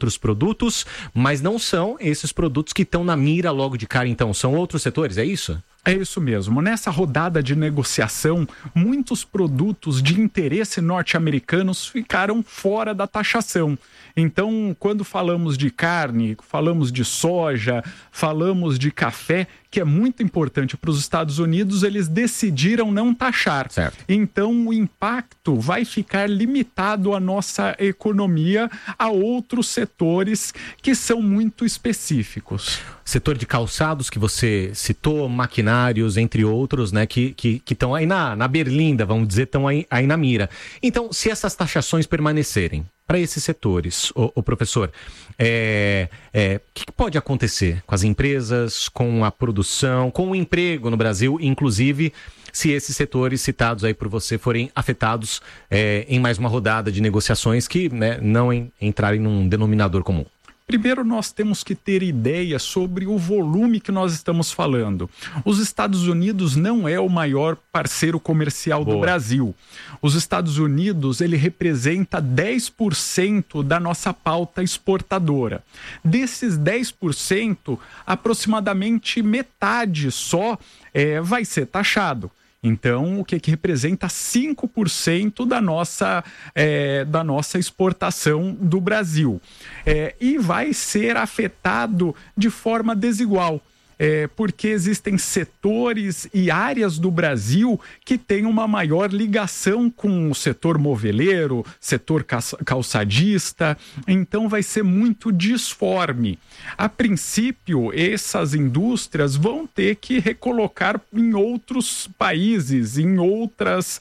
outros produtos, mas não são esses produtos que estão na mira logo de cara, então. São outros setores, é isso? É isso mesmo. Nessa rodada de negociação, muitos produtos de interesse norte-americanos ficaram fora da taxação. Então, quando falamos de carne, falamos de soja, falamos de café, que é muito importante para os Estados Unidos, eles decidiram não taxar. Certo. Então, o impacto vai ficar limitado à nossa economia, a outros setores que são muito específicos. Setor de calçados que você citou, maquinários, entre outros, né, que estão aí na berlinda, vamos dizer, estão aí na mira. Então, se essas taxações permanecerem para esses setores, o professor, que pode acontecer com as empresas, com a produção, com o emprego no Brasil, inclusive se esses setores citados aí por você forem afetados em mais uma rodada de negociações que, né, não entrarem num denominador comum? Primeiro, nós temos que ter ideia sobre o volume que nós estamos falando. Os Estados Unidos não é o maior parceiro comercial do Brasil. Os Estados Unidos, ele representa 10% da nossa pauta exportadora. Desses 10%, aproximadamente metade só vai ser taxado. Então, o que representa 5% da nossa exportação do Brasil. E vai ser afetado de forma desigual. Porque existem setores e áreas do Brasil que têm uma maior ligação com o setor moveleiro, setor calçadista, então vai ser muito disforme. A princípio, essas indústrias vão ter que recolocar em outros países, em outros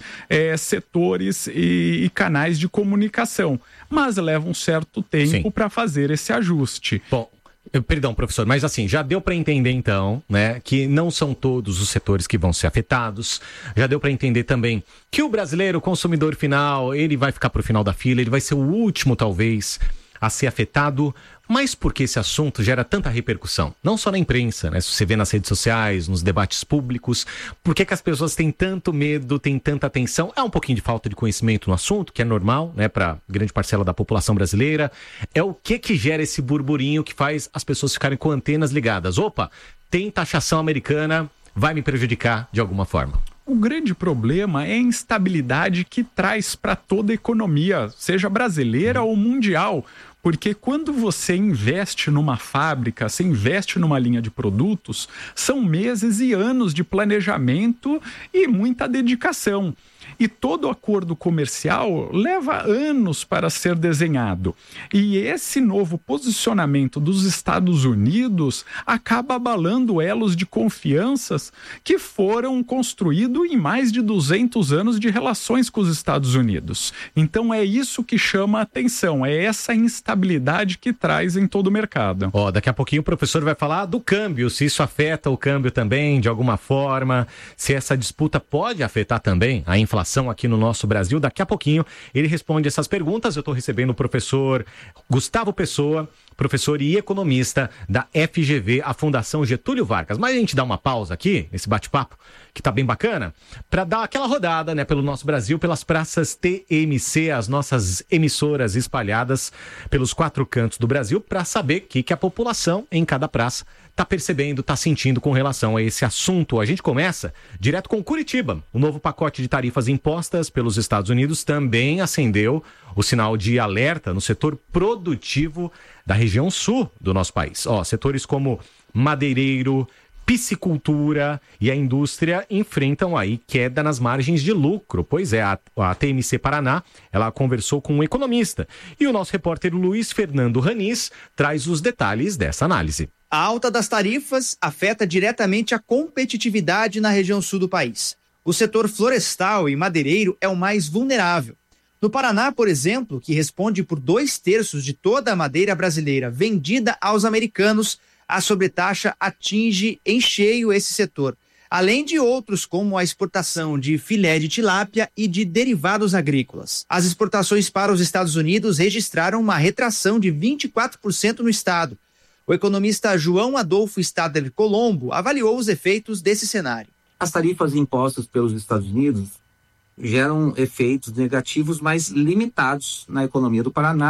setores e canais de comunicação, mas leva um certo tempo para fazer esse ajuste. Bom, perdão, professor, mas assim, já deu para entender então, né, que não são todos os setores que vão ser afetados. Já deu para entender também que o brasileiro, o consumidor final, ele vai ficar para o final da fila, ele vai ser o último, talvez, a ser afetado. Mas por que esse assunto gera tanta repercussão? Não só na imprensa, né? Se você vê nas redes sociais, nos debates públicos. Por que as pessoas têm tanto medo, têm tanta atenção? É um pouquinho de falta de conhecimento no assunto, que é normal, né, para grande parcela da população brasileira. É o que gera esse burburinho que faz as pessoas ficarem com antenas ligadas. Opa, tem taxação americana, vai me prejudicar de alguma forma. O grande problema é a instabilidade que traz para toda a economia, seja brasileira ou mundial. Porque quando você investe numa fábrica, você investe numa linha de produtos, são meses e anos de planejamento e muita dedicação. E todo acordo comercial leva anos para ser desenhado. E esse novo posicionamento dos Estados Unidos acaba abalando elos de confianças que foram construídos em mais de 200 anos de relações com os Estados Unidos. Então é isso que chama a atenção, é essa instabilidade que traz em todo o mercado. Daqui a pouquinho o professor vai falar do câmbio, se isso afeta o câmbio também de alguma forma, se essa disputa pode afetar também a inflação aqui no nosso Brasil. Daqui a pouquinho ele responde essas perguntas. Eu estou recebendo o professor Gustavo Pessoa, professor e economista da FGV, a Fundação Getúlio Vargas. Mas a gente dá uma pausa aqui, nesse bate-papo, que tá bem bacana, para dar aquela rodada, né, pelo nosso Brasil, pelas praças TMC, as nossas emissoras espalhadas pelos 4 cantos do Brasil, para saber o que a população em cada praça está percebendo, está sentindo com relação a esse assunto. A gente começa direto com Curitiba. O novo pacote de tarifas impostas pelos Estados Unidos também acendeu o sinal de alerta no setor produtivo da região sul do nosso país. Setores como madeireiro, piscicultura e a indústria enfrentam aí queda nas margens de lucro. Pois é, a TMC Paraná, ela conversou com um economista. E o nosso repórter Luiz Fernando Raniz traz os detalhes dessa análise. A alta das tarifas afeta diretamente a competitividade na região sul do país. O setor florestal e madeireiro é o mais vulnerável. No Paraná, por exemplo, que responde por 2/3 de toda a madeira brasileira vendida aos americanos, a sobretaxa atinge em cheio esse setor, além de outros como a exportação de filé de tilápia e de derivados agrícolas. As exportações para os Estados Unidos registraram uma retração de 24% no estado. O economista João Adolfo Stadler Colombo avaliou os efeitos desse cenário. As tarifas impostas pelos Estados Unidos geram efeitos negativos mais limitados na economia do Paraná,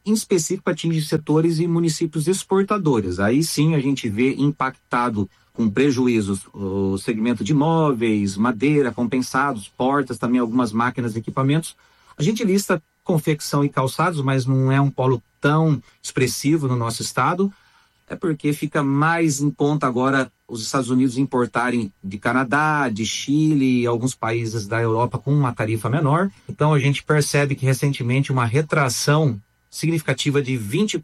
em específico atinge setores e municípios exportadores. Aí sim a gente vê impactado com prejuízos o segmento de móveis, madeira, compensados, portas, também algumas máquinas e equipamentos. A gente lista confecção e calçados, mas não é um polo tão expressivo no nosso estado. É porque fica mais em conta agora os Estados Unidos importarem de Canadá, de Chile e alguns países da Europa com uma tarifa menor. Então a gente percebe que recentemente uma retração significativa de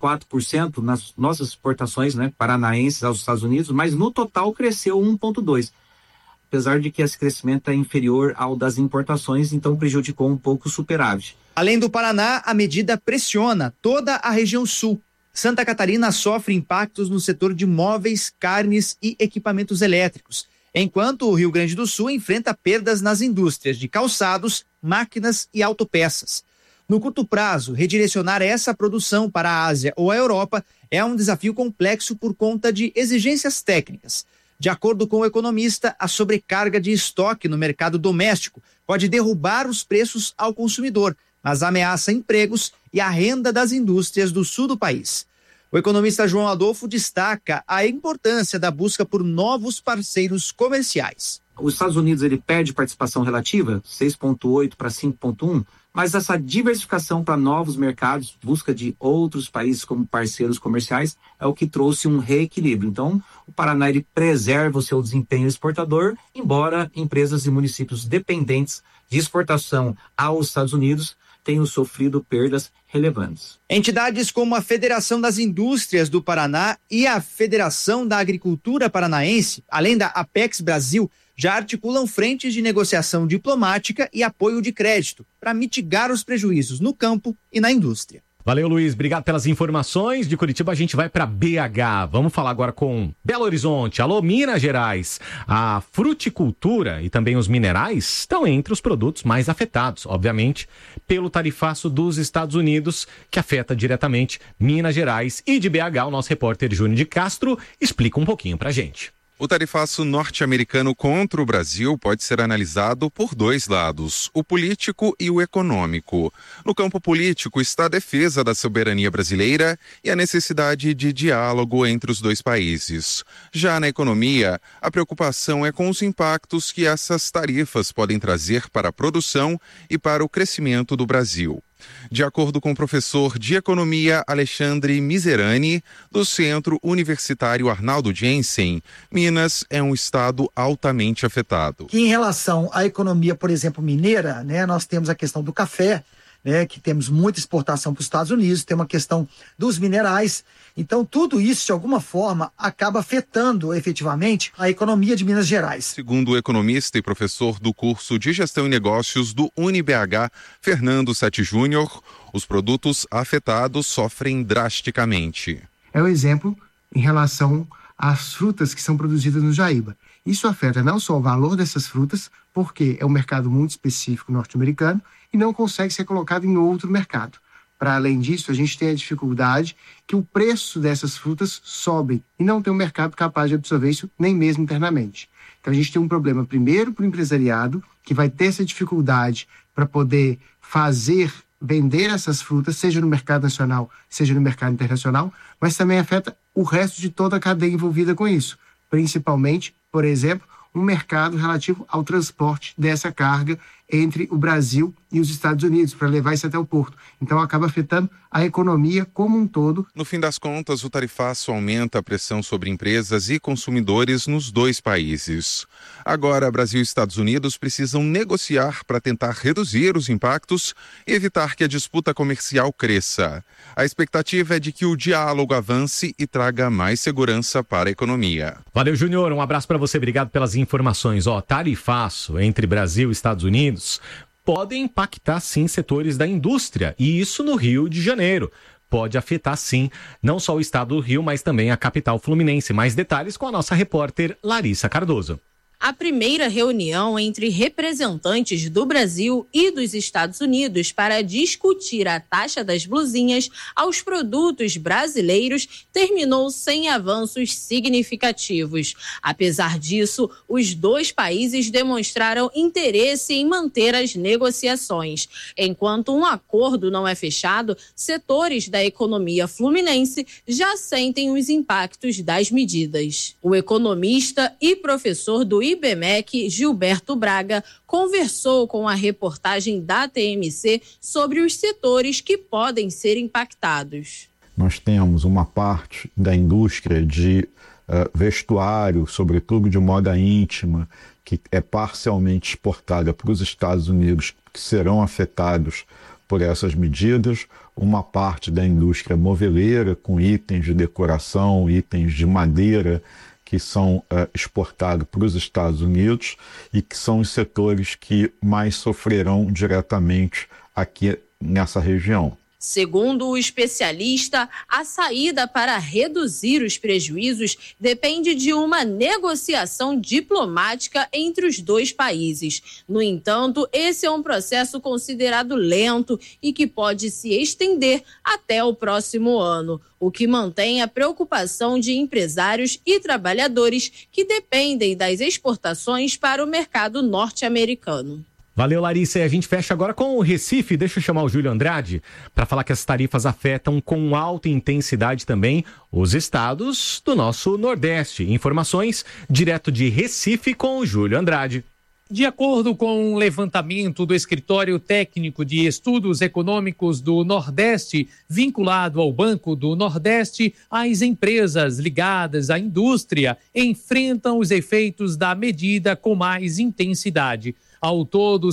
24% nas nossas exportações, né, paranaenses aos Estados Unidos, mas no total cresceu 1,2%. Apesar de que esse crescimento é inferior ao das importações, então prejudicou um pouco o superávit. Além do Paraná, a medida pressiona toda a região sul. Santa Catarina sofre impactos no setor de móveis, carnes e equipamentos elétricos, enquanto o Rio Grande do Sul enfrenta perdas nas indústrias de calçados, máquinas e autopeças. No curto prazo, redirecionar essa produção para a Ásia ou a Europa é um desafio complexo por conta de exigências técnicas. De acordo com o economista, a sobrecarga de estoque no mercado doméstico pode derrubar os preços ao consumidor, mas ameaça empregos e a renda das indústrias do sul do país. O economista João Adolfo destaca a importância da busca por novos parceiros comerciais. Os Estados Unidos ele perde participação relativa, 6,8 para 5,1, mas essa diversificação para novos mercados, busca de outros países como parceiros comerciais, é o que trouxe um reequilíbrio. Então, o Paraná ele preserva o seu desempenho exportador, embora empresas e municípios dependentes de exportação aos Estados Unidos tenham sofrido perdas relevantes. Entidades como a Federação das Indústrias do Paraná e a Federação da Agricultura Paranaense, além da Apex Brasil, já articulam frentes de negociação diplomática e apoio de crédito para mitigar os prejuízos no campo e na indústria. Valeu, Luiz. Obrigado pelas informações. De Curitiba a gente vai para BH. Vamos falar agora com Belo Horizonte. Alô, Minas Gerais. A fruticultura e também os minerais estão entre os produtos mais afetados, obviamente, pelo tarifaço dos Estados Unidos, que afeta diretamente Minas Gerais. E de BH, o nosso repórter Júnior de Castro explica um pouquinho pra gente. O tarifaço norte-americano contra o Brasil pode ser analisado por dois lados, o político e o econômico. No campo político está a defesa da soberania brasileira e a necessidade de diálogo entre os dois países. Já na economia, a preocupação é com os impactos que essas tarifas podem trazer para a produção e para o crescimento do Brasil. De acordo com o professor de economia Alexandre Miserani, do Centro Universitário Arnaldo Jensen, Minas é um estado altamente afetado. Em relação à economia, por exemplo, mineira, né, nós temos a questão do café, né, que temos muita exportação para os Estados Unidos, tem uma questão dos minerais. Então, tudo isso, de alguma forma, acaba afetando efetivamente a economia de Minas Gerais. Segundo o economista e professor do curso de Gestão e Negócios do UniBH, Fernando Sete Júnior, os produtos afetados sofrem drasticamente. É o exemplo em relação às frutas que são produzidas no Jaíba. Isso afeta não só o valor dessas frutas, porque é um mercado muito específico norte-americano e não consegue ser colocado em outro mercado. Para além disso, a gente tem a dificuldade que o preço dessas frutas sobe e não tem um mercado capaz de absorver isso, nem mesmo internamente. Então a gente tem um problema primeiro para o empresariado, que vai ter essa dificuldade para poder vender essas frutas, seja no mercado nacional, seja no mercado internacional, mas também afeta o resto de toda a cadeia envolvida com isso. Principalmente, por exemplo, um mercado relativo ao transporte dessa carga entre o Brasil e os Estados Unidos, para levar isso até o porto. Então acaba afetando a economia como um todo. No fim das contas, o tarifaço aumenta a pressão sobre empresas e consumidores nos dois países. Agora, Brasil e Estados Unidos precisam negociar para tentar reduzir os impactos e evitar que a disputa comercial cresça. A expectativa é de que o diálogo avance e traga mais segurança para a economia. Valeu, Júnior. Um abraço para você. Obrigado pelas informações. Tarifaço entre Brasil e Estados Unidos podem impactar, sim, setores da indústria, e isso no Rio de Janeiro. Pode afetar, sim, não só o estado do Rio, mas também a capital fluminense. Mais detalhes com a nossa repórter Larissa Cardoso. A primeira reunião entre representantes do Brasil e dos Estados Unidos para discutir a taxa das blusinhas aos produtos brasileiros terminou sem avanços significativos. Apesar disso, os dois países demonstraram interesse em manter as negociações. Enquanto um acordo não é fechado, setores da economia fluminense já sentem os impactos das medidas. O economista e professor do IBMEC, Gilberto Braga, conversou com a reportagem da TMC sobre os setores que podem ser impactados. Nós temos uma parte da indústria de vestuário, sobretudo de moda íntima, que é parcialmente exportada para os Estados Unidos, que serão afetados por essas medidas, uma parte da indústria moveleira, com itens de decoração, itens de madeira, que são exportados para os Estados Unidos e que são os setores que mais sofrerão diretamente aqui nessa região. Segundo o especialista, a saída para reduzir os prejuízos depende de uma negociação diplomática entre os dois países. No entanto, esse é um processo considerado lento e que pode se estender até o próximo ano, o que mantém a preocupação de empresários e trabalhadores que dependem das exportações para o mercado norte-americano. Valeu, Larissa. E a gente fecha agora com o Recife. Deixa eu chamar o Júlio Andrade para falar que as tarifas afetam com alta intensidade também os estados do nosso Nordeste. Informações direto de Recife com o Júlio Andrade. De acordo com um levantamento do Escritório Técnico de Estudos Econômicos do Nordeste, vinculado ao Banco do Nordeste, as empresas ligadas à indústria enfrentam os efeitos da medida com mais intensidade. Ao todo,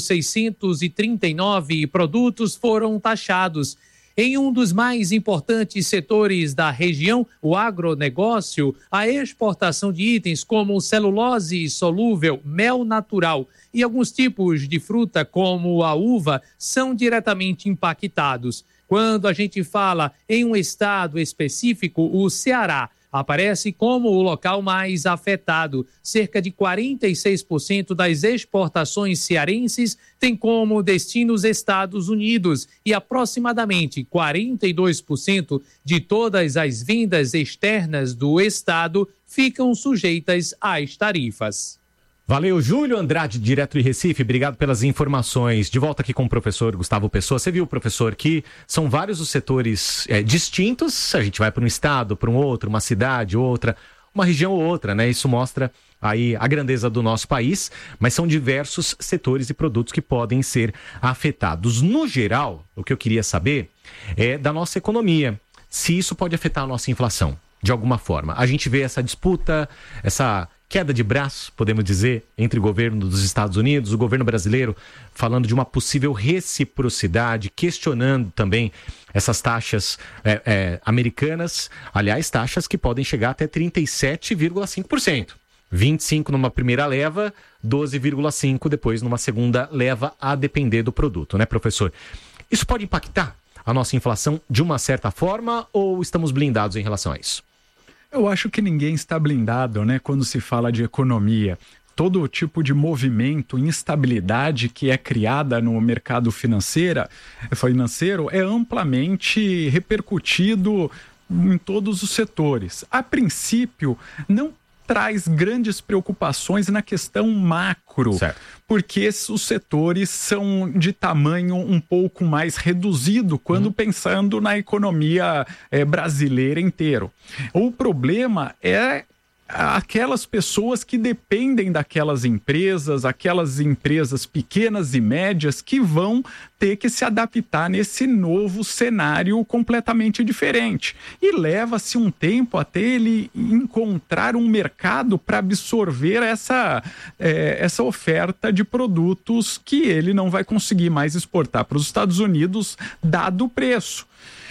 639 produtos foram taxados. Em um dos mais importantes setores da região, o agronegócio, a exportação de itens como celulose solúvel, mel natural e alguns tipos de fruta como a uva são diretamente impactados. Quando a gente fala em um estado específico, o Ceará aparece como o local mais afetado. Cerca de 46% das exportações cearenses tem como destino os Estados Unidos e aproximadamente 42% de todas as vendas externas do estado ficam sujeitas às tarifas. Valeu, Júlio Andrade, direto de Recife. Obrigado pelas informações. De volta aqui com o professor Gustavo Pessoa. Você viu, professor, que são vários os setores distintos. A gente vai para um estado, para um outro, uma cidade, outra, uma região ou outra, né? Isso mostra aí a grandeza do nosso país, mas são diversos setores e produtos que podem ser afetados. No geral, o que eu queria saber é da nossa economia. Se isso pode afetar a nossa inflação, de alguma forma. A gente vê essa disputa, essa queda de braço, podemos dizer, entre o governo dos Estados Unidos, o governo brasileiro, falando de uma possível reciprocidade, questionando também essas taxas americanas, aliás, taxas que podem chegar até 37,5%. 25% numa primeira leva, 12,5% depois numa segunda leva, a depender do produto, né, professor? Isso pode impactar a nossa inflação de uma certa forma ou estamos blindados em relação a isso? Eu acho que ninguém está blindado, né, quando se fala de economia. Todo tipo de movimento, instabilidade que é criada no mercado financeiro é amplamente repercutido em todos os setores. A princípio, não traz grandes preocupações na questão macro, certo, porque os setores são de tamanho um pouco mais reduzido quando pensando na economia brasileira inteira. O problema é aquelas pessoas que dependem daquelas empresas pequenas e médias que vão ter que se adaptar nesse novo cenário completamente diferente. E leva-se um tempo até ele encontrar um mercado para absorver essa oferta de produtos que ele não vai conseguir mais exportar para os Estados Unidos, dado o preço.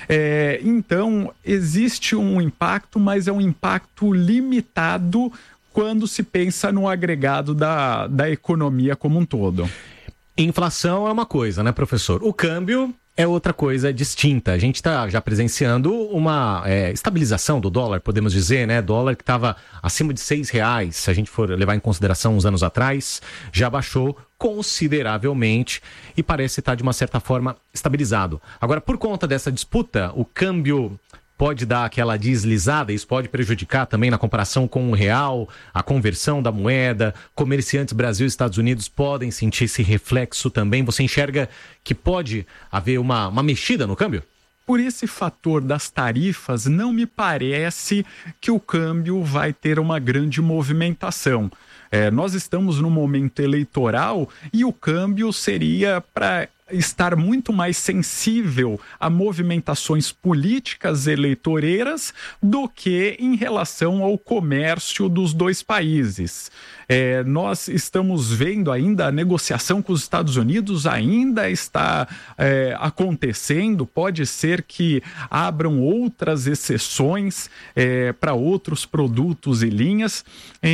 Então, existe um impacto, mas é um impacto limitado quando se pensa no agregado da economia como um todo. Inflação é uma coisa, né, professor? O câmbio é outra coisa distinta. A gente está já presenciando uma estabilização do dólar, podemos dizer, né? Dólar que estava acima de R$6, se a gente for levar em consideração uns anos atrás, já baixou consideravelmente e parece estar de uma certa forma estabilizado. Agora, por conta dessa disputa, o câmbio pode dar aquela deslizada, isso pode prejudicar também na comparação com o real, a conversão da moeda, comerciantes Brasil e Estados Unidos podem sentir esse reflexo também. Você enxerga que pode haver uma mexida no câmbio? Por esse fator das tarifas, não me parece que o câmbio vai ter uma grande movimentação. Nós estamos no momento eleitoral e o câmbio seria para estar muito mais sensível a movimentações políticas eleitoreiras do que em relação ao comércio dos dois países. Nós estamos vendo ainda a negociação com os Estados Unidos ainda está acontecendo. Pode ser que abram outras exceções para outros produtos e linhas.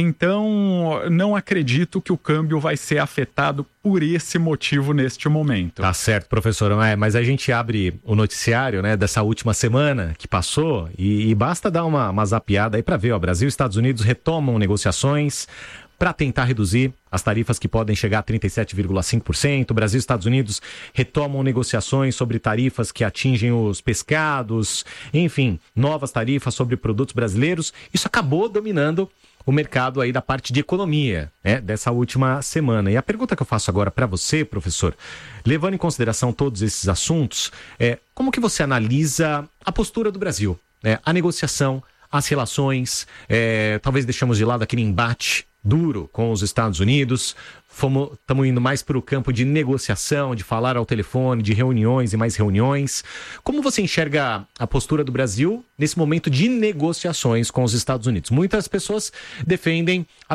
Então, não acredito que o câmbio vai ser afetado por esse motivo neste momento. Tá certo, professor. Mas a gente abre o noticiário, né, dessa última semana que passou e basta dar uma zapeada aí para ver. Brasil e Estados Unidos retomam negociações para tentar reduzir as tarifas que podem chegar a 37,5%. Brasil e Estados Unidos retomam negociações sobre tarifas que atingem os pescados, enfim, novas tarifas sobre produtos brasileiros. Isso acabou dominando o mercado aí da parte de economia, dessa última semana. E a pergunta que eu faço agora para você, professor, levando em consideração todos esses assuntos, como que você analisa a postura do Brasil, a negociação, as relações, talvez deixamos de lado aquele embate duro com os Estados Unidos, estamos indo mais para o campo de negociação, de falar ao telefone, de reuniões e mais reuniões. Como você enxerga a postura do Brasil nesse momento de negociações com os Estados Unidos? Muitas pessoas defendem a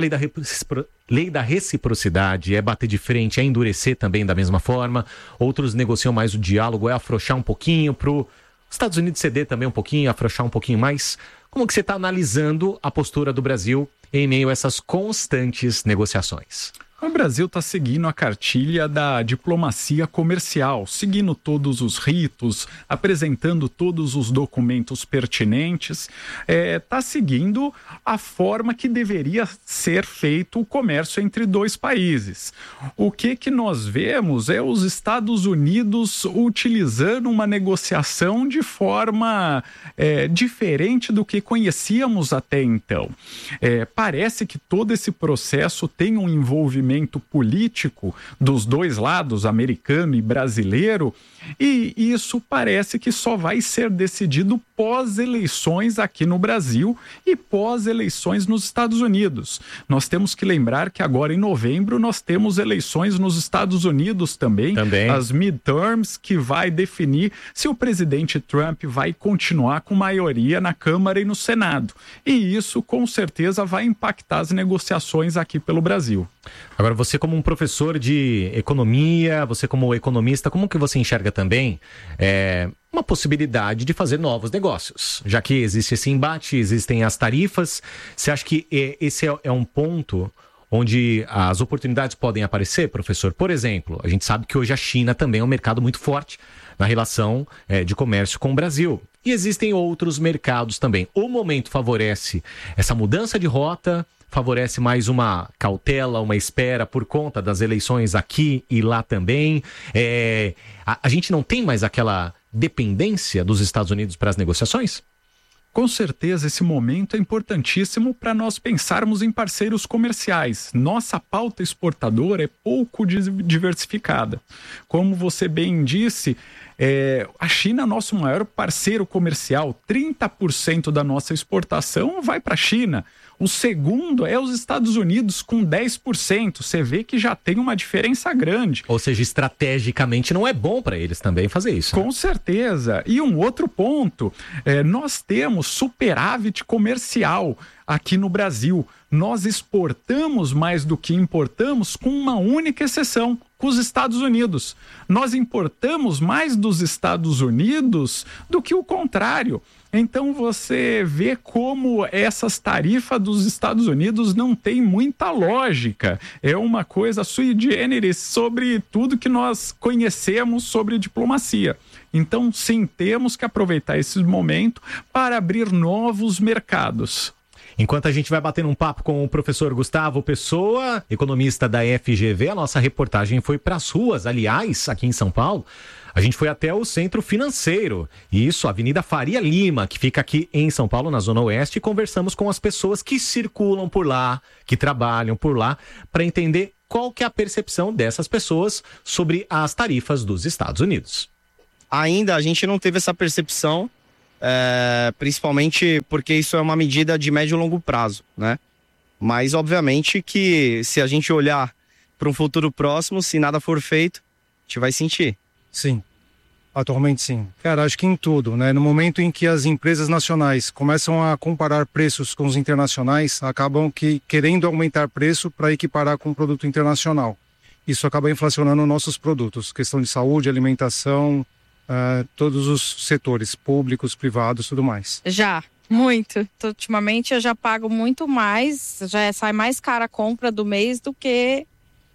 lei da reciprocidade, bater de frente, endurecer também da mesma forma. Outros negociam mais o diálogo, afrouxar um pouquinho para os Estados Unidos ceder também um pouquinho, afrouxar um pouquinho mais. Como que você está analisando a postura do Brasil em meio a essas constantes negociações? O Brasil está seguindo a cartilha da diplomacia comercial, seguindo todos os ritos, apresentando todos os documentos pertinentes, está seguindo a forma que deveria ser feito o comércio entre dois países. O que nós vemos é os Estados Unidos utilizando uma negociação de forma diferente do que conhecíamos até então. Parece que todo esse processo tem um envolvimento político dos dois lados, americano e brasileiro, e isso parece que só vai ser decidido pós-eleições aqui no Brasil e pós-eleições nos Estados Unidos. Nós temos que lembrar que agora em novembro nós temos eleições nos Estados Unidos também. As midterms, que vai definir se o presidente Trump vai continuar com maioria na Câmara e no Senado. E isso com certeza vai impactar as negociações aqui pelo Brasil. Agora, você como um professor de economia, você como economista, como que você enxerga também uma possibilidade de fazer novos negócios? Já que existe esse embate, existem as tarifas, você acha que esse é um ponto onde as oportunidades podem aparecer, professor? Por exemplo, a gente sabe que hoje a China também é um mercado muito forte na relação de comércio com o Brasil. E existem outros mercados também. O momento favorece essa mudança de rota, favorece mais uma cautela, uma espera por conta das eleições aqui e lá também. A gente não tem mais aquela dependência dos Estados Unidos para as negociações? Com certeza, esse momento é importantíssimo para nós pensarmos em parceiros comerciais. Nossa pauta exportadora é pouco diversificada. Como você bem disse, a China é nosso maior parceiro comercial. 30% da nossa exportação vai para a China. O segundo é os Estados Unidos, com 10%. Você vê que já tem uma diferença grande. Ou seja, estrategicamente não é bom para eles também fazer isso. Com certeza. E um outro ponto, nós temos superávit comercial aqui no Brasil. Nós exportamos mais do que importamos, com uma única exceção, com os Estados Unidos. Nós importamos mais dos Estados Unidos do que o contrário. Então você vê como essas tarifas dos Estados Unidos não tem muita lógica. É uma coisa sui generis sobre tudo que nós conhecemos sobre diplomacia. Então, sim, temos que aproveitar esse momento para abrir novos mercados. Enquanto a gente vai batendo um papo com o professor Gustavo Pessoa, economista da FGV, a nossa reportagem foi para as ruas, aliás, aqui em São Paulo. A gente foi até o Centro Financeiro, isso, Avenida Faria Lima, que fica aqui em São Paulo, na Zona Oeste, e conversamos com as pessoas que circulam por lá, que trabalham por lá, para entender qual que é a percepção dessas pessoas sobre as tarifas dos Estados Unidos. Ainda a gente não teve essa percepção, principalmente porque isso é uma medida de médio e longo prazo, né? Mas, obviamente, que se a gente olhar para um futuro próximo, se nada for feito, a gente vai sentir. Sim, atualmente sim. Cara, acho que em tudo, né? No momento em que as empresas nacionais começam a comparar preços com os internacionais, acabam querendo aumentar preço para equiparar com o produto internacional. Isso acaba inflacionando nossos produtos, questão de saúde, alimentação, todos os setores, públicos, privados, tudo mais. Já, muito. Ultimamente eu já pago muito mais, já sai mais cara a compra do mês do que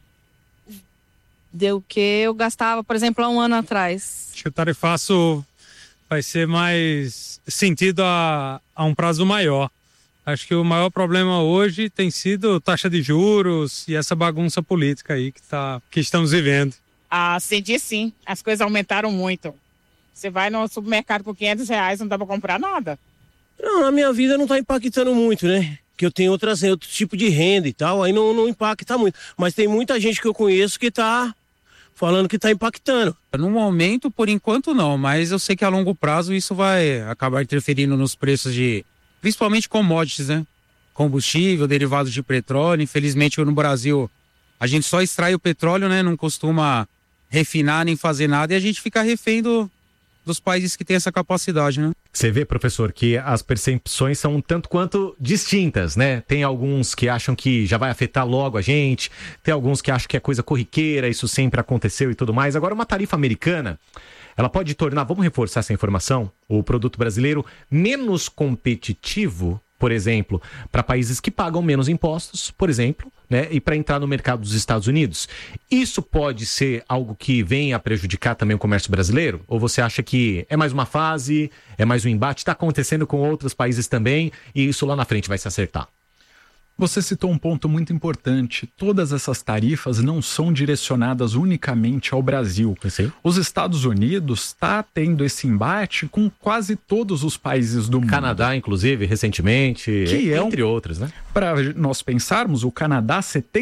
eu gastava, por exemplo, há um ano atrás. Acho que o tarifaço vai ser mais sentido a um prazo maior. Acho que o maior problema hoje tem sido taxa de juros e essa bagunça política aí que estamos vivendo. Senti sim, as coisas aumentaram muito. Você vai no supermercado com R$500, não dá para comprar nada. Não, na minha vida não está impactando muito, né? Que eu tenho outro tipo de renda e tal, aí não impacta muito. Mas tem muita gente que eu conheço que está falando que está impactando. No momento, por enquanto não, mas eu sei que a longo prazo isso vai acabar interferindo nos preços de, principalmente commodities, né? Combustível, derivados de petróleo. Infelizmente no Brasil a gente só extrai o petróleo, né? Não costuma refinar nem fazer nada e a gente fica refém dos países que têm essa capacidade, né? Você vê, professor, que as percepções são um tanto quanto distintas, né? Tem alguns que acham que já vai afetar logo a gente, tem alguns que acham que é coisa corriqueira, isso sempre aconteceu e tudo mais. Agora, uma tarifa americana, ela pode tornar, vamos reforçar essa informação, o produto brasileiro menos competitivo, por exemplo, para países que pagam menos impostos, por exemplo, né? E para entrar no mercado dos Estados Unidos. Isso pode ser algo que venha a prejudicar também o comércio brasileiro? Ou você acha que é mais uma fase, é mais um embate, está acontecendo com outros países também e isso lá na frente vai se acertar? Você citou um ponto muito importante. Todas essas tarifas não são direcionadas unicamente ao Brasil. Sim. Os Estados Unidos está tendo esse embate com quase todos os países do mundo. Canadá, inclusive, recentemente, entre outros, né? Para nós pensarmos, o Canadá,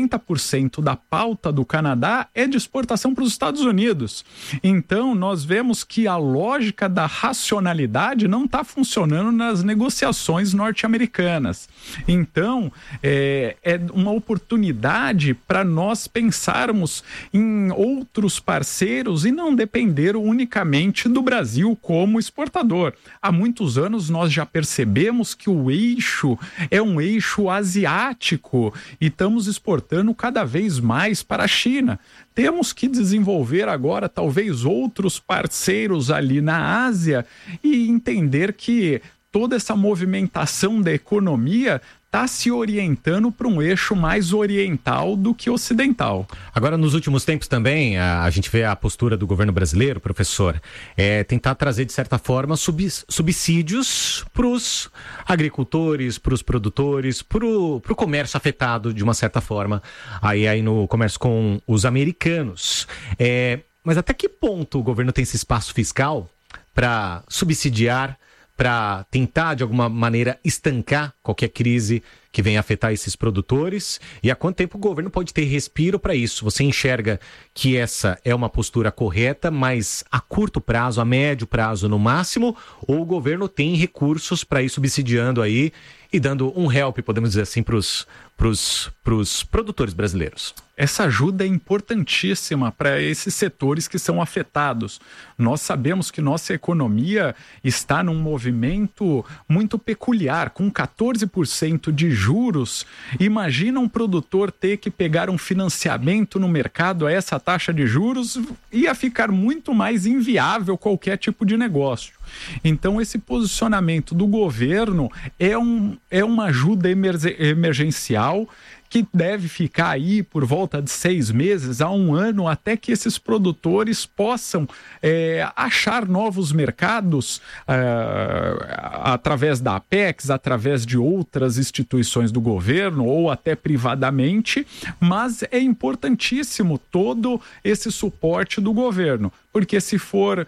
70% da pauta do Canadá é de exportação para os Estados Unidos. Então, nós vemos que a lógica da racionalidade não está funcionando nas negociações norte-americanas. Então, é uma oportunidade para nós pensarmos em outros parceiros e não depender unicamente do Brasil como exportador. Há muitos anos nós já percebemos que o eixo é um eixo asiático e estamos exportando cada vez mais para a China. Temos que desenvolver agora talvez outros parceiros ali na Ásia e entender que toda essa movimentação da economia está se orientando para um eixo mais oriental do que ocidental. Agora, nos últimos tempos também, a gente vê a postura do governo brasileiro, professor, tentar trazer, de certa forma, subsídios para os agricultores, para os produtores, para o comércio afetado, de uma certa forma, aí no comércio com os americanos. Mas até que ponto o governo tem esse espaço fiscal para subsidiar, para tentar, de alguma maneira, estancar qualquer crise que venha afetar esses produtores? E há quanto tempo o governo pode ter respiro para isso? Você enxerga que essa é uma postura correta, mas a curto prazo, a médio prazo no máximo, ou o governo tem recursos para ir subsidiando aí e dando um help, podemos dizer assim, para os produtores brasileiros? Essa ajuda é importantíssima para esses setores que são afetados. Nós sabemos que nossa economia está num movimento muito peculiar, com 14% de juros. Imagina um produtor ter que pegar um financiamento no mercado a essa taxa de juros, ia ficar muito mais inviável qualquer tipo de negócio. Então, esse posicionamento do governo é uma ajuda emergencial que deve ficar aí por volta de 6 meses a 1 ano até que esses produtores possam achar novos mercados através da Apex, através de outras instituições do governo ou até privadamente, mas é importantíssimo todo esse suporte do governo, porque se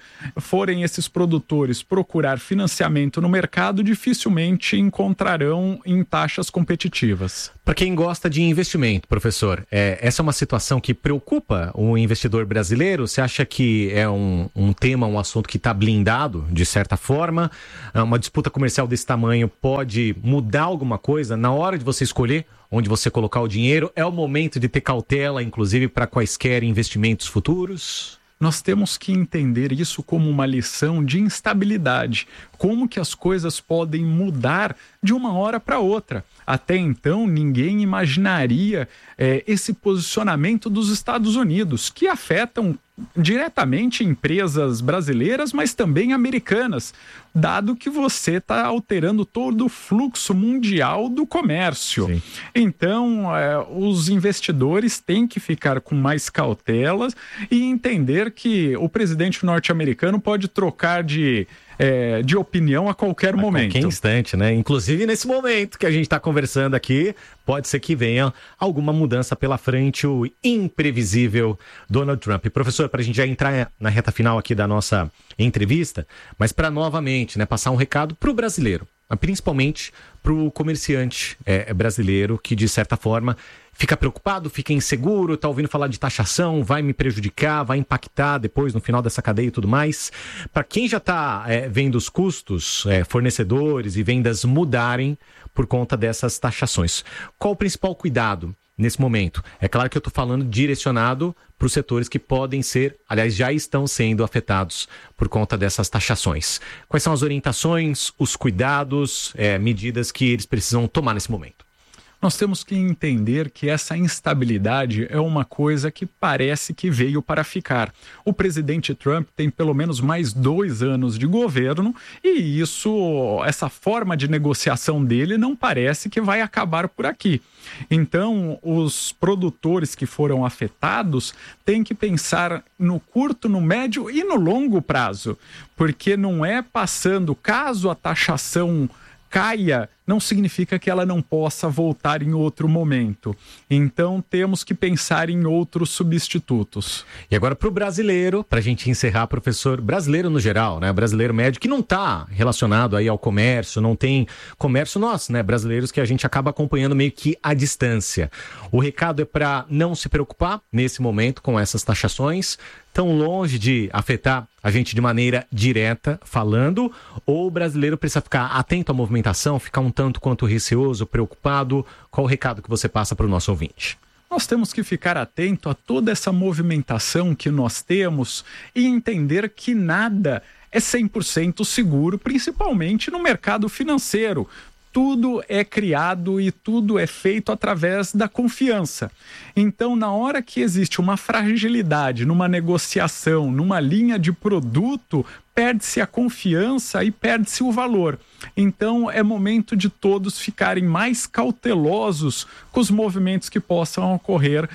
forem esses produtores procurar financiamento no mercado, dificilmente encontrarão em taxas competitivas. Para quem gosta de investimento, professor, essa é uma situação que preocupa o investidor brasileiro? Você acha que é um tema, um assunto que está blindado, de certa forma? Uma disputa comercial desse tamanho pode mudar alguma coisa na hora de você escolher onde você colocar o dinheiro? É o momento de ter cautela, inclusive, para quaisquer investimentos futuros? Nós temos que entender isso como uma lição de instabilidade. Como que as coisas podem mudar de uma hora para outra. Até então, ninguém imaginaria esse posicionamento dos Estados Unidos, que afetam diretamente empresas brasileiras, mas também americanas, dado que você está alterando todo o fluxo mundial do comércio. Sim. Então, os investidores têm que ficar com mais cautelas e entender que o presidente norte-americano pode trocar de opinião a qualquer momento. A qualquer instante, né? Inclusive nesse momento que a gente está conversando aqui, pode ser que venha alguma mudança pela frente, o imprevisível Donald Trump. Professor, para a gente já entrar na reta final aqui da nossa entrevista, mas para novamente, né, passar um recado para o brasileiro, principalmente para o comerciante brasileiro que, de certa forma, fica preocupado, fica inseguro, está ouvindo falar de taxação, vai me prejudicar, vai impactar depois no final dessa cadeia e tudo mais. Para quem já está vendo os custos, fornecedores e vendas mudarem por conta dessas taxações, qual o principal cuidado nesse momento? É claro que eu estou falando direcionado para os setores que podem ser, aliás, já estão sendo afetados por conta dessas taxações. Quais são as orientações, os cuidados, medidas que eles precisam tomar nesse momento? Nós temos que entender que essa instabilidade é uma coisa que parece que veio para ficar. O presidente Trump tem pelo menos mais 2 anos de governo e essa forma de negociação dele não parece que vai acabar por aqui. Então, os produtores que foram afetados têm que pensar no curto, no médio e no longo prazo, porque não é passando, caso a taxação caia, não significa que ela não possa voltar em outro momento. Então, temos que pensar em outros substitutos. E agora para o brasileiro, para a gente encerrar, professor, brasileiro no geral, né? Brasileiro médio que não está relacionado aí ao comércio, não tem comércio nosso, né? Brasileiros que a gente acaba acompanhando meio que à distância. O recado é para não se preocupar nesse momento com essas taxações, tão longe de afetar a gente de maneira direta, falando, ou o brasileiro precisa ficar atento à movimentação, ficar um tanto quanto receoso, preocupado? Qual o recado que você passa para o nosso ouvinte? Nós temos que ficar atento a toda essa movimentação que nós temos e entender que nada é 100% seguro, principalmente no mercado financeiro. Tudo é criado e tudo é feito através da confiança. Então, na hora que existe uma fragilidade numa negociação, numa linha de produto, perde-se a confiança e perde-se o valor. Então, é momento de todos ficarem mais cautelosos com os movimentos que possam ocorrer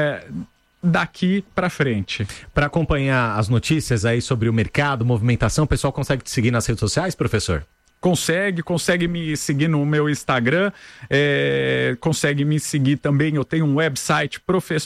daqui para frente. Para acompanhar as notícias aí sobre o mercado, movimentação, o pessoal consegue te seguir nas redes sociais, professor? Consegue me seguir no meu Instagram, consegue me seguir também, eu tenho um website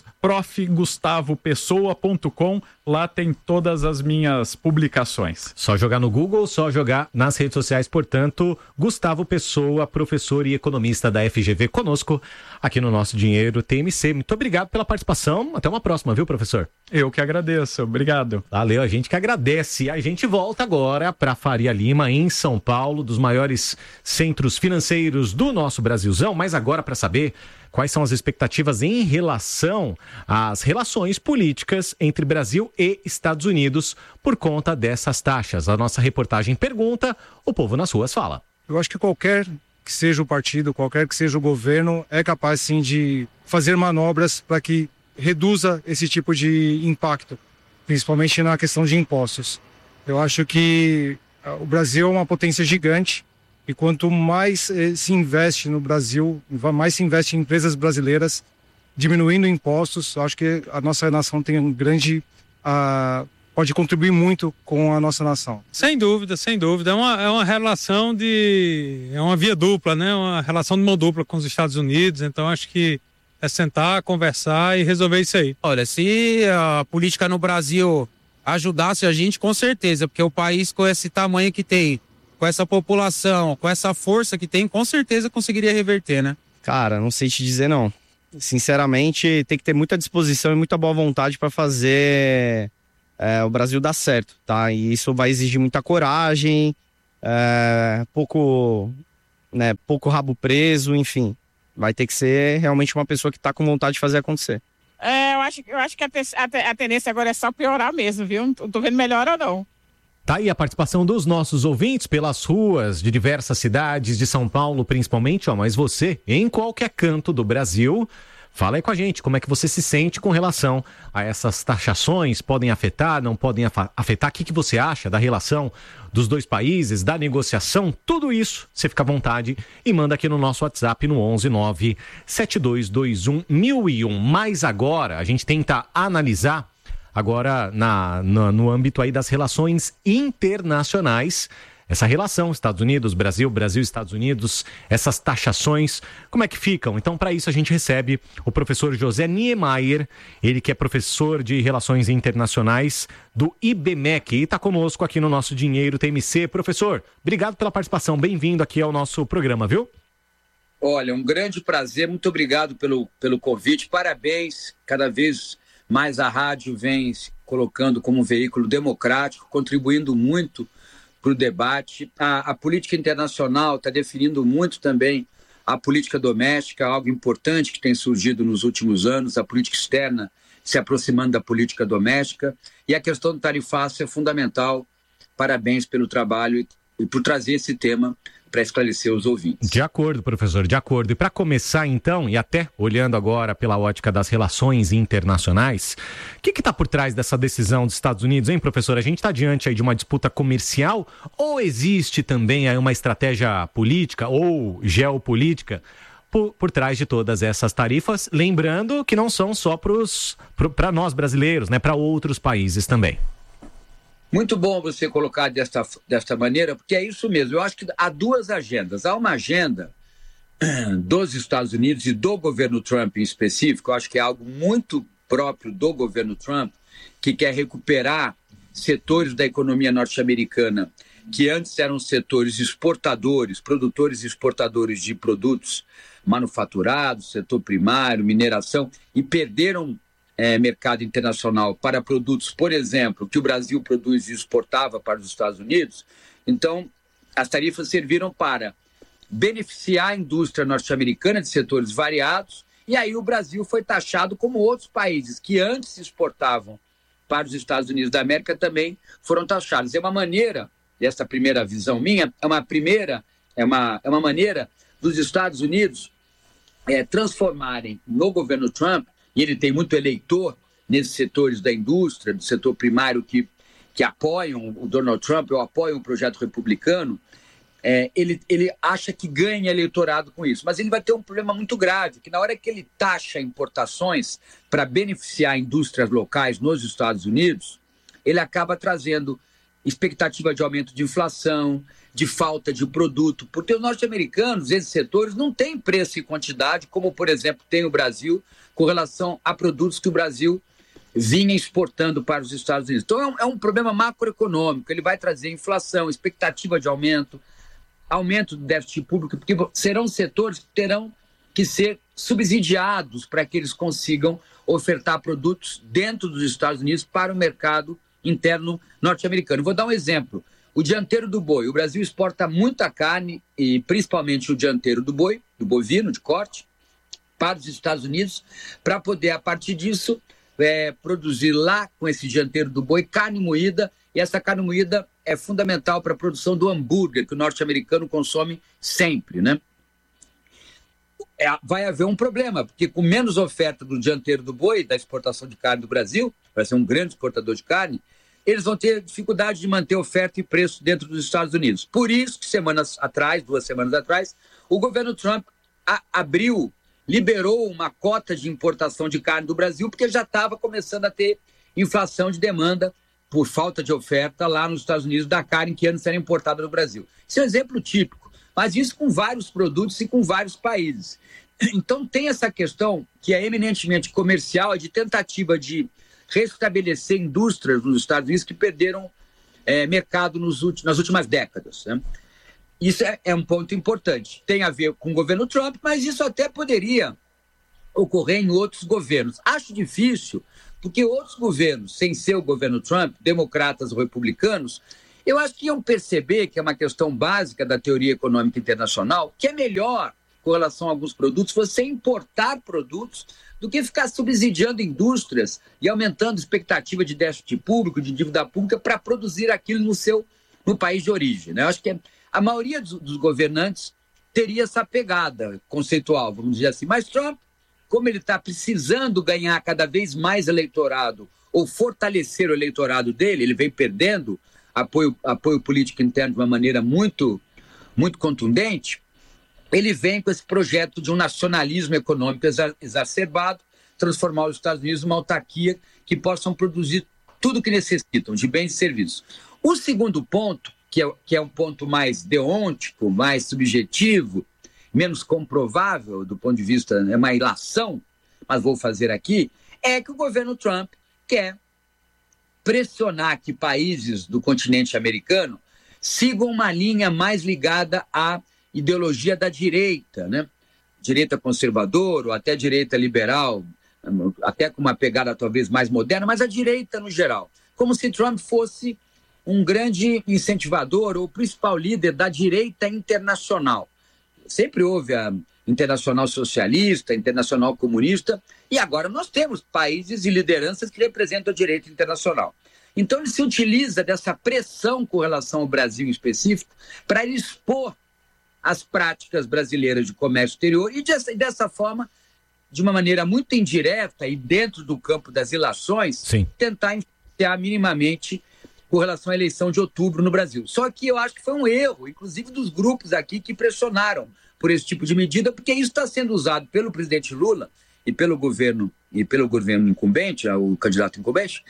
profgustavopessoa.com, lá tem todas as minhas publicações. Só jogar no Google, só jogar nas redes sociais, portanto, Gustavo Pessoa, professor e economista da FGV, conosco aqui no Nosso Dinheiro TMC. Muito obrigado pela participação, até uma próxima, viu, professor? Eu que agradeço, obrigado. Valeu, a gente que agradece. A gente volta agora para Faria Lima, em São Paulo, dos maiores centros financeiros do nosso Brasilzão, mas agora para saber quais são as expectativas em relação às relações políticas entre Brasil e Estados Unidos por conta dessas taxas. A nossa reportagem pergunta, o povo nas ruas fala. Eu acho que qualquer que seja o partido, qualquer que seja o governo, é capaz sim de fazer manobras para que reduza esse tipo de impacto, principalmente na questão de impostos. Eu acho que o Brasil é uma potência gigante E quanto mais se investe no Brasil, mais se investe em empresas brasileiras, diminuindo impostos, acho que a nossa nação tem um grande... pode contribuir muito com a nossa nação. Sem dúvida, sem dúvida. É uma relação é uma via dupla, né? Uma relação de mão dupla com os Estados Unidos. Então, acho que é sentar, conversar e resolver isso aí. Olha, se a política no Brasil ajudasse a gente, com certeza, porque o país com esse tamanho que tem, com essa população, com essa força que tem, com certeza conseguiria reverter, né? Cara, não sei te dizer não. Sinceramente, tem que ter muita disposição e muita boa vontade para fazer o Brasil dar certo, tá? E isso vai exigir muita coragem, pouco rabo preso, enfim. Vai ter que ser realmente uma pessoa que tá com vontade de fazer acontecer. Eu acho que a tendência agora é só piorar mesmo, viu? Não tô vendo melhora não. Tá aí a participação dos nossos ouvintes pelas ruas de diversas cidades de São Paulo, principalmente, mas você, em qualquer canto do Brasil, fala aí com a gente, como é que você se sente com relação a essas taxações, podem afetar, não podem afetar, o que você acha da relação dos dois países, da negociação, tudo isso, você fica à vontade e manda aqui no nosso WhatsApp no 11972211001. Mas agora, a gente tenta analisar agora no âmbito aí das relações internacionais, essa relação Estados Unidos, Brasil, Estados Unidos, essas taxações, como é que ficam? Então, para isso, a gente recebe o professor José Niemeyer, ele que é professor de Relações Internacionais do IBMEC e está conosco aqui no nosso Dinheiro TMC. Professor, obrigado pela participação, bem-vindo aqui ao nosso programa, viu? Olha, um grande prazer, muito obrigado pelo convite, parabéns, cada vez mais a rádio vem se colocando como um veículo democrático, contribuindo muito para o debate. A política internacional está definindo muito também a política doméstica, algo importante que tem surgido nos últimos anos, a política externa se aproximando da política doméstica, e a questão do tarifaço é fundamental. Parabéns pelo trabalho e por trazer esse tema para esclarecer os ouvintes. De acordo, professor, de acordo. E para começar, então, e até olhando agora pela ótica das relações internacionais, o que está por trás dessa decisão dos Estados Unidos, hein, professor? A gente está diante aí de uma disputa comercial ou existe também aí uma estratégia política ou geopolítica por trás de todas essas tarifas? Lembrando que não são só para nós brasileiros, né? Para outros países também. Muito bom você colocar desta maneira, porque é isso mesmo. Eu acho que há duas agendas. Há uma agenda dos Estados Unidos e do governo Trump em específico. Eu acho que é algo muito próprio do governo Trump, que quer recuperar setores da economia norte-americana que antes eram setores exportadores, produtores e exportadores de produtos manufaturados, setor primário, mineração, e perderam mercado internacional para produtos, por exemplo, que o Brasil produz e exportava para os Estados Unidos. Então, as tarifas serviram para beneficiar a indústria norte-americana de setores variados, e aí o Brasil foi taxado como outros países que antes exportavam para os Estados Unidos da América também foram taxados. É uma maneira, essa primeira visão minha, é uma maneira dos Estados Unidos transformarem no governo Trump, e ele tem muito eleitor nesses setores da indústria, do setor primário que apoiam o Donald Trump ou apoiam o projeto republicano, ele acha que ganha eleitorado com isso. Mas ele vai ter um problema muito grave, que na hora que ele taxa importações para beneficiar indústrias locais nos Estados Unidos, ele acaba trazendo expectativa de aumento de inflação, de falta de produto, porque os norte-americanos, esses setores, não têm preço e quantidade, como, por exemplo, tem o Brasil, com relação a produtos que o Brasil vinha exportando para os Estados Unidos. Então, é um problema macroeconômico, ele vai trazer inflação, expectativa de aumento do déficit público, porque serão setores que terão que ser subsidiados para que eles consigam ofertar produtos dentro dos Estados Unidos para o mercado interno norte-americano. Vou dar um exemplo. O dianteiro do boi. O Brasil exporta muita carne, e principalmente o dianteiro do boi, do bovino, de corte, para os Estados Unidos, para poder, a partir disso, produzir lá, com esse dianteiro do boi, carne moída, e essa carne moída é fundamental para a produção do hambúrguer, que o norte-americano consome sempre, né? Vai haver um problema, porque com menos oferta do dianteiro do boi, da exportação de carne do Brasil, vai ser um grande exportador de carne, eles vão ter dificuldade de manter oferta e preço dentro dos Estados Unidos. Por isso que 2 semanas atrás, o governo Trump liberou uma cota de importação de carne do Brasil, porque já estava começando a ter inflação de demanda por falta de oferta lá nos Estados Unidos da carne que antes era importada do Brasil. Isso é um exemplo típico, mas isso com vários produtos e com vários países. Então tem essa questão que é eminentemente comercial, de tentativa de restabelecer indústrias nos Estados Unidos que perderam mercado nas últimas décadas, né? Isso é um ponto importante. Tem a ver com o governo Trump, mas isso até poderia ocorrer em outros governos. Acho difícil, porque outros governos, sem ser o governo Trump, democratas ou republicanos, eu acho que iam perceber que é uma questão básica da teoria econômica internacional, que é melhor, com relação a alguns produtos, você importar produtos do que ficar subsidiando indústrias e aumentando expectativa de déficit público, de dívida pública, para produzir aquilo no país de origem, né? Eu acho que a maioria dos governantes teria essa pegada conceitual, vamos dizer assim. Mas Trump, como ele está precisando ganhar cada vez mais eleitorado ou fortalecer o eleitorado dele, ele vem perdendo apoio político interno de uma maneira muito, muito contundente, ele vem com esse projeto de um nacionalismo econômico exacerbado, transformar os Estados Unidos numa autarquia que possam produzir tudo o que necessitam, de bens e serviços. O segundo ponto, que é um ponto mais deontico, mais subjetivo, menos comprovável do ponto de vista, é uma ilação, mas vou fazer aqui, é que o governo Trump quer pressionar que países do continente americano sigam uma linha mais ligada à ideologia da direita, né? Direita conservadora ou até direita liberal, até com uma pegada talvez mais moderna, mas a direita no geral. Como se Trump fosse um grande incentivador ou principal líder da direita internacional. Sempre houve a Internacional Socialista, a Internacional Comunista, e agora nós temos países e lideranças que representam a direita internacional. Então ele se utiliza dessa pressão com relação ao Brasil em específico para ele expor as práticas brasileiras de comércio exterior e dessa forma, de uma maneira muito indireta e dentro do campo das ilações, tentar influenciar minimamente com relação à eleição de outubro no Brasil. Só que eu acho que foi um erro, inclusive dos grupos aqui que pressionaram por esse tipo de medida, porque isso está sendo usado pelo presidente Lula e pelo governo incumbente, o candidato incumbente,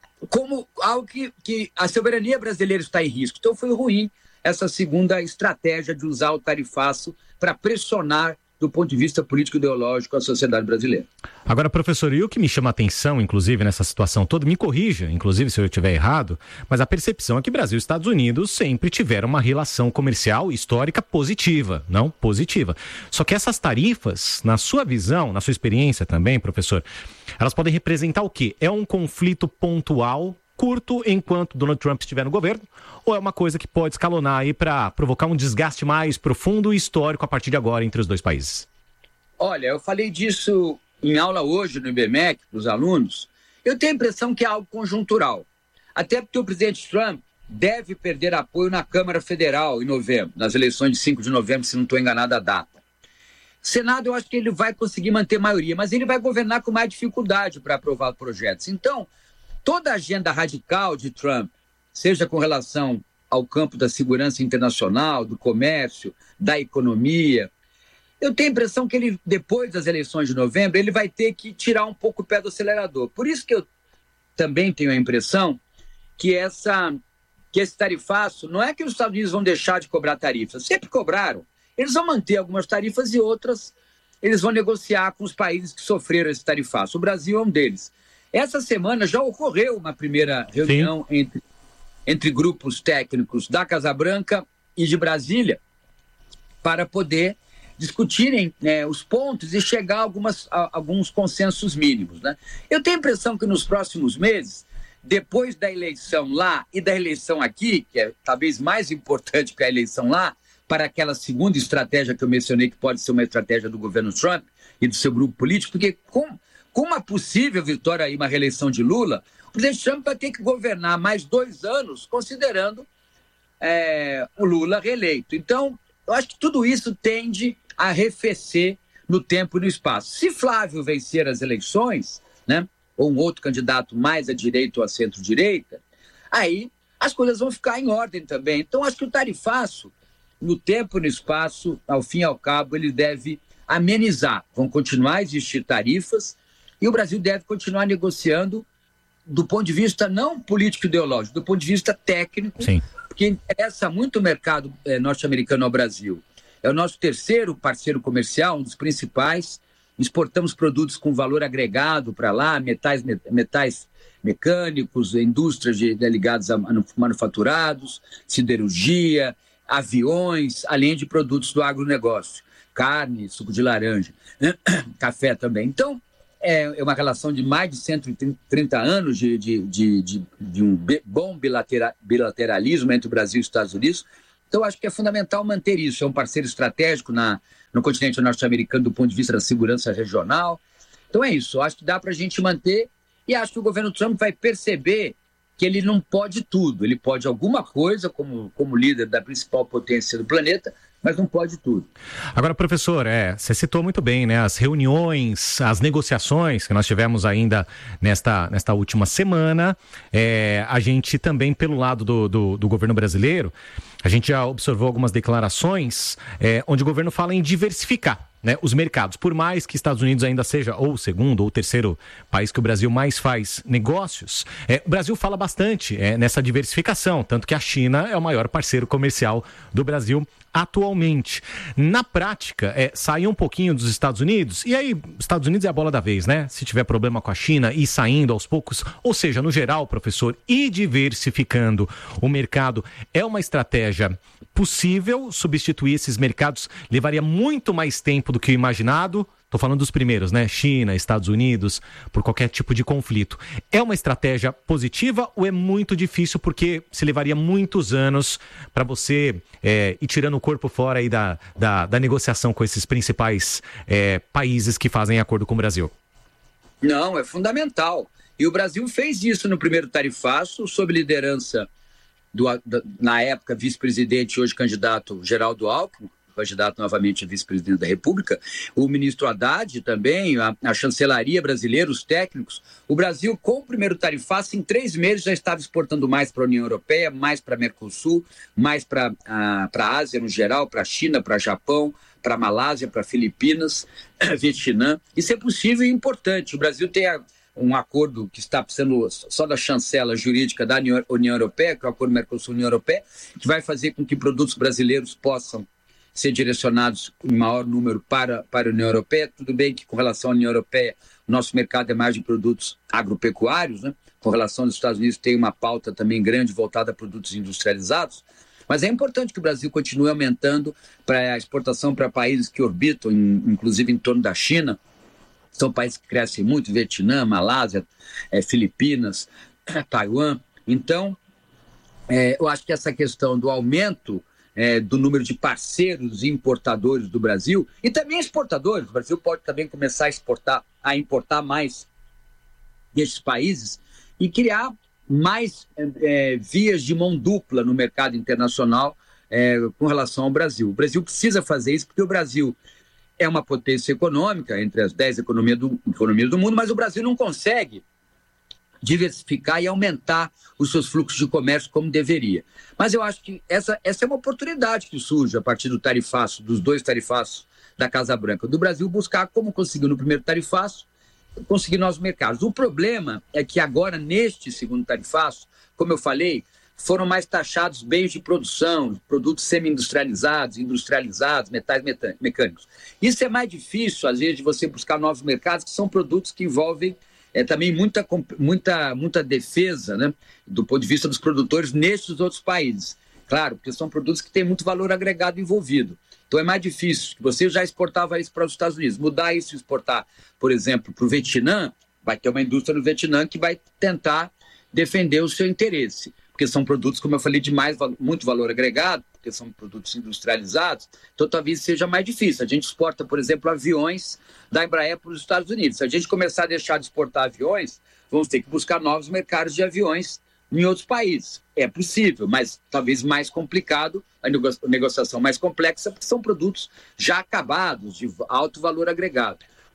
como algo que a soberania brasileira está em risco. Então foi ruim essa segunda estratégia de usar o tarifaço para pressionar do ponto de vista político-ideológico a sociedade brasileira. Agora, professor, e o que me chama a atenção, inclusive, nessa situação toda, me corrija, inclusive, se eu estiver errado, mas a percepção é que Brasil e Estados Unidos sempre tiveram uma relação comercial histórica positiva, não positiva. Só que essas tarifas, na sua visão, na sua experiência também, professor, elas podem representar o quê? É um conflito pontual, curto, enquanto Donald Trump estiver no governo, ou é uma coisa que pode escalonar aí para provocar um desgaste mais profundo e histórico a partir de agora entre os dois países? Olha, eu falei disso em aula hoje no IBMEC para os alunos. Eu tenho a impressão que é algo conjuntural. Até porque o presidente Trump deve perder apoio na Câmara Federal em novembro, nas eleições de 5 de novembro, se não estou enganado a data. Senado, eu acho que ele vai conseguir manter maioria, mas ele vai governar com mais dificuldade para aprovar projetos. Então, toda a agenda radical de Trump, seja com relação ao campo da segurança internacional, do comércio, da economia, eu tenho a impressão que ele, depois das eleições de novembro, ele vai ter que tirar um pouco o pé do acelerador. Por isso que eu também tenho a impressão que esse tarifaço, não é que os Estados Unidos vão deixar de cobrar tarifas, sempre cobraram. Eles vão manter algumas tarifas e outras eles vão negociar com os países que sofreram esse tarifaço. O Brasil é um deles. Essa semana já ocorreu uma primeira reunião entre grupos técnicos da Casa Branca e de Brasília para poder discutirem os pontos e chegar a alguns consensos mínimos, né? Eu tenho a impressão que nos próximos meses, depois da eleição lá e da eleição aqui, que é talvez mais importante que a eleição lá, para aquela segunda estratégia que eu mencionei, que pode ser uma estratégia do governo Trump e do seu grupo político, porque com uma possível vitória e uma reeleição de Lula, o presidente Trump vai ter que governar mais 2 anos, considerando o Lula reeleito. Então, eu acho que tudo isso tende a arrefecer no tempo e no espaço. Se Flávio vencer as eleições, né, ou um outro candidato mais à direita ou à centro-direita, aí as coisas vão ficar em ordem também. Então, acho que o tarifaço, no tempo e no espaço, ao fim e ao cabo, ele deve amenizar. Vão continuar a existir tarifas e o Brasil deve continuar negociando do ponto de vista não político-ideológico, do ponto de vista técnico, Sim. porque interessa muito o mercado norte-americano ao Brasil. É o nosso terceiro parceiro comercial, um dos principais. Exportamos produtos com valor agregado para lá, metais mecânicos, indústrias ligadas a manufaturados, siderurgia, aviões, além de produtos do agronegócio, carne, suco de laranja, café também. Então, é uma relação de mais de 130 anos de um bom bilateralismo entre o Brasil e os Estados Unidos. Então, acho que é fundamental manter isso. É um parceiro estratégico no continente norte-americano do ponto de vista da segurança regional. Então, é isso. Acho que dá para a gente manter e acho que o governo Trump vai perceber que ele não pode tudo. Ele pode alguma coisa como líder da principal potência do planeta, mas não pode tudo. Agora, professor, você citou muito bem, né, as reuniões, as negociações que nós tivemos ainda nesta última semana. A gente também, pelo lado do governo brasileiro, a gente já observou algumas declarações onde o governo fala em diversificar, né, os mercados. Por mais que Estados Unidos ainda seja ou o segundo ou o terceiro país que o Brasil mais faz negócios, o Brasil fala bastante nessa diversificação, tanto que a China é o maior parceiro comercial do Brasil atualmente. Na prática, sair um pouquinho dos Estados Unidos, e aí, Estados Unidos é a bola da vez, né? Se tiver problema com a China, ir saindo aos poucos, ou seja, no geral, professor, ir diversificando o mercado é uma estratégia possível. Substituir esses mercados levaria muito mais tempo do que o imaginado. Estou falando dos primeiros, né? China, Estados Unidos, por qualquer tipo de conflito. É uma estratégia positiva ou é muito difícil porque se levaria muitos anos para você ir tirando o corpo fora aí da negociação com esses principais países que fazem acordo com o Brasil? Não, é fundamental. E o Brasil fez isso no primeiro tarifaço, sob liderança na época, vice-presidente, hoje candidato Geraldo Alckmin, candidato novamente a vice-presidente da República, o ministro Haddad também, a chancelaria brasileira, os técnicos. O Brasil, com o primeiro tarifaço, em 3 meses já estava exportando mais para a União Europeia, mais para a Mercosul, mais para a Ásia no geral, para a China, para o Japão, para a Malásia, para Filipinas, Vietnã. Isso é possível e importante. O Brasil tem um acordo que está precisando só da chancela jurídica da União Europeia, que é o acordo Mercosul-União Europeia, que vai fazer com que produtos brasileiros possam ser direcionados em maior número para a União Europeia. Tudo bem que com relação à União Europeia, o nosso mercado é mais de produtos agropecuários, né? Com relação aos Estados Unidos, tem uma pauta também grande voltada a produtos industrializados, mas é importante que o Brasil continue aumentando para a exportação para países que orbitam, inclusive em torno da China. São países que crescem muito, Vietnã, Malásia, Filipinas, Taiwan. Então, eu acho que essa questão do aumento do número de parceiros e importadores do Brasil, e também exportadores, o Brasil pode também começar a importar mais desses países e criar mais vias de mão dupla no mercado internacional com relação ao Brasil. O Brasil precisa fazer isso porque o Brasil é uma potência econômica, entre as 10 economias do mundo, mas o Brasil não consegue diversificar e aumentar os seus fluxos de comércio como deveria. Mas eu acho que essa é uma oportunidade que surge a partir do tarifaço, dos 2 tarifaços da Casa Branca, do Brasil buscar, como conseguiu no primeiro tarifaço, conseguir novos mercados. O problema é que agora, neste segundo tarifaço, como eu falei, foram mais taxados bens de produção, produtos semi-industrializados, industrializados, metais mecânicos. Isso é mais difícil, às vezes, de você buscar novos mercados, que são produtos que envolvem também muita defesa, né, do ponto de vista dos produtores nesses outros países. Claro, porque são produtos que têm muito valor agregado envolvido. Então é mais difícil. Você já exportava isso para os Estados Unidos. Mudar isso e exportar, por exemplo, para o Vietnã, vai ter uma indústria no Vietnã que vai tentar defender o seu interesse. Porque são produtos, como eu falei, de muito valor agregado, porque são produtos industrializados, então talvez seja mais difícil. A gente exporta, por exemplo, aviões da Embraer para os Estados Unidos. Se a gente começar a deixar de exportar aviões, vamos ter que buscar novos mercados de aviões em outros países. É possível, mas talvez mais complicado, a negociação mais complexa, porque são produtos já acabados, de alto valor agregado.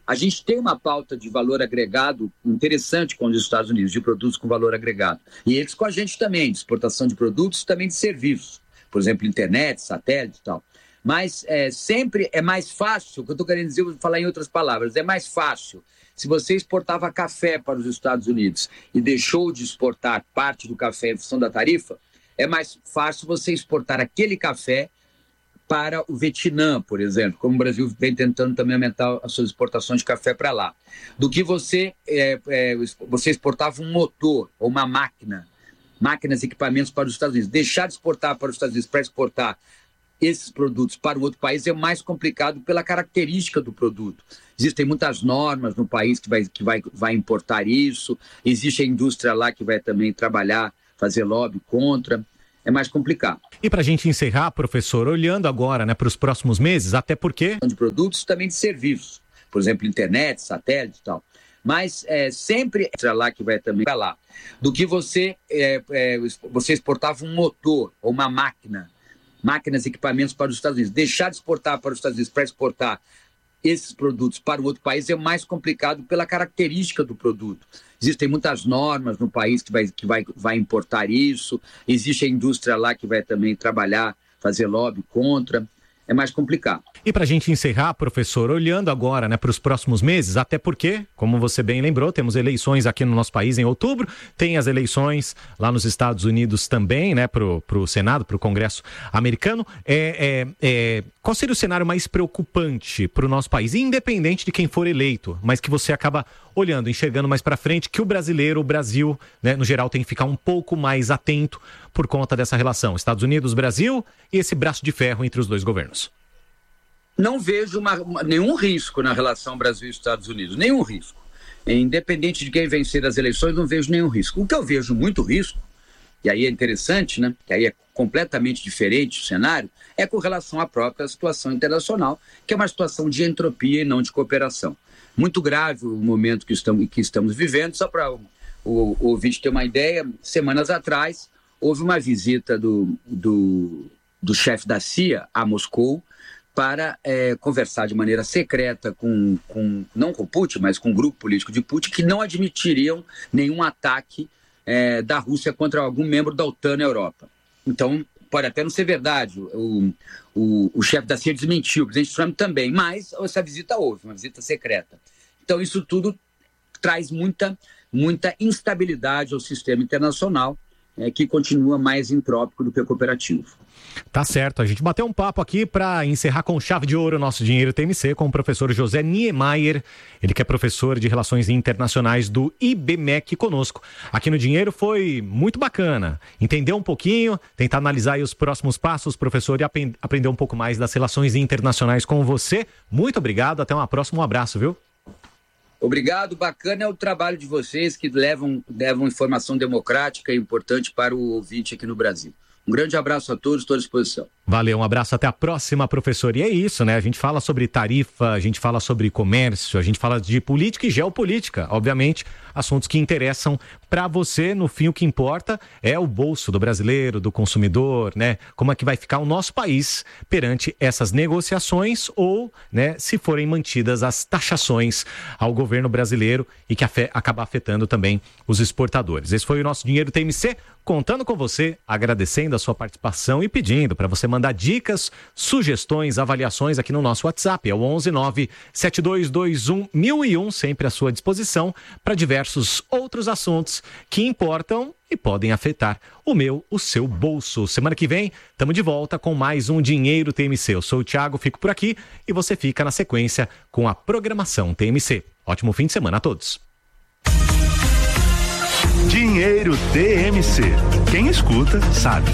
A gente tem uma pauta de valor agregado interessante com os Estados Unidos, de produtos com valor agregado. E eles com a gente também, de exportação de produtos, também de serviços. Por exemplo, internet, satélite e tal. Mas sempre é mais fácil, o que eu estou querendo dizer, vou falar em outras palavras, é mais fácil. Se você exportava café para os Estados Unidos e deixou de exportar parte do café em função da tarifa, é mais fácil você exportar aquele café para o Vietnã, por exemplo, como o Brasil vem tentando também aumentar as suas exportações de café para lá, do que você exportava um motor ou uma máquinas e equipamentos para os Estados Unidos. Deixar de exportar para os Estados Unidos para exportar esses produtos para um outro país é mais complicado pela característica do produto. Existem muitas normas no país que vai importar isso, existe a indústria lá que vai também trabalhar, fazer lobby contra. É mais complicado. E para a gente encerrar, professor, olhando agora, né, para os próximos meses, até porque... De produtos, também de serviços. Por exemplo, internet, satélite e tal. Mas sempre lá que vai também para lá. Do que você exportava um motor ou uma máquinas e equipamentos para os Estados Unidos. Deixar de exportar para os Estados Unidos para exportar esses produtos para um outro país é mais complicado pela característica do produto. Existem muitas normas no país que vai importar isso, existe a indústria lá que vai também trabalhar, fazer lobby contra. É mais complicado. E para a gente encerrar, professor, olhando agora, né, para os próximos meses, até porque, como você bem lembrou, temos eleições aqui no nosso país em outubro, tem as eleições lá nos Estados Unidos também, né, para o Senado, para o Congresso americano. Qual seria o cenário mais preocupante para o nosso país, independente de quem for eleito, mas que você acaba olhando, enxergando mais para frente, que o Brasil, né, no geral, tem que ficar um pouco mais atento por conta dessa relação Estados Unidos, Brasil e esse braço de ferro entre os dois governos? Não vejo nenhum risco na relação Brasil e Estados Unidos, nenhum risco. Independente de quem vencer as eleições, não vejo nenhum risco. O que eu vejo muito risco, e aí é interessante, né, que aí é completamente diferente o cenário, é com relação à própria situação internacional, que é uma situação de entropia e não de cooperação. Muito grave o momento que estamos vivendo. Só para o ouvinte ter uma ideia, semanas atrás houve uma visita do chefe da CIA a Moscou para conversar de maneira secreta não com Putin, mas com um grupo político de Putin, que não admitiriam nenhum ataque da Rússia contra algum membro da OTAN na Europa. Então, pode até não ser verdade, o chefe da CIA desmentiu, o presidente Trump também, mas essa visita houve, uma visita secreta. Então, isso tudo traz muita instabilidade ao sistema internacional, que continua mais entrópico do que cooperativo. Tá certo, a gente bateu um papo aqui para encerrar com chave de ouro o nosso Dinheiro TMC com o professor José Niemeyer, ele que é professor de Relações Internacionais do IBMEC conosco. Aqui no Dinheiro foi muito bacana, entender um pouquinho, tentar analisar aí os próximos passos, professor, e aprender um pouco mais das relações internacionais com você. Muito obrigado, até uma próxima, um abraço, viu? Obrigado, bacana é o trabalho de vocês que levam informação democrática e importante para o ouvinte aqui no Brasil. Um grande abraço a todos, estou à disposição. Valeu, um abraço, até a próxima, professor. E é isso, né? A gente fala sobre tarifa, a gente fala sobre comércio, a gente fala de política e geopolítica, obviamente, assuntos que interessam para você. No fim, o que importa é o bolso do brasileiro, do consumidor, né? Como é que vai ficar o nosso país perante essas negociações ou, né, se forem mantidas as taxações ao governo brasileiro e que acaba afetando também os exportadores. Esse foi o nosso Dinheiro TMC, contando com você, agradecendo a sua participação e pedindo para você mandar dicas, sugestões, avaliações aqui no nosso WhatsApp. É o 119-7221-1001, sempre à sua disposição para diversos outros assuntos que importam e podem afetar o seu bolso. Semana que vem, estamos de volta com mais um Dinheiro TMC. Eu sou o Thiago, fico por aqui e você fica na sequência com a programação TMC. Ótimo fim de semana a todos. Dinheiro TMC. Quem escuta, sabe.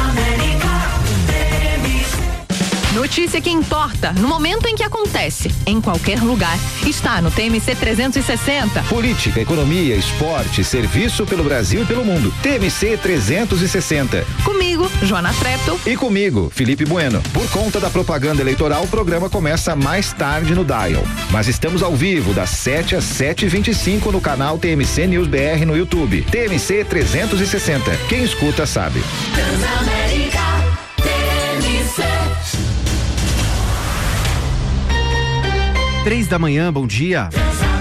Notícia que importa, no momento em que acontece, em qualquer lugar, está no TMC 360. Política, economia, esporte, serviço pelo Brasil e pelo mundo. TMC 360. Comigo, Joana Treptow. E comigo, Felipe Bueno. Por conta da propaganda eleitoral, o programa começa mais tarde no Dial. Mas estamos ao vivo, das 7 às 7h25 no canal TMC News BR no YouTube. TMC 360. Quem escuta, sabe. Transamérica, TMC. 3h, bom dia.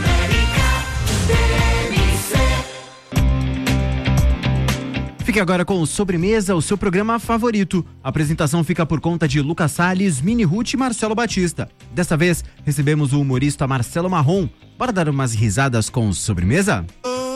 Fique agora com o Sobremesa, o seu programa favorito. A apresentação fica por conta de Lucas Salles, Mini Ruth e Marcelo Batista. Desta vez, recebemos o humorista Marcelo Marrom. Bora dar umas risadas com o Sobremesa?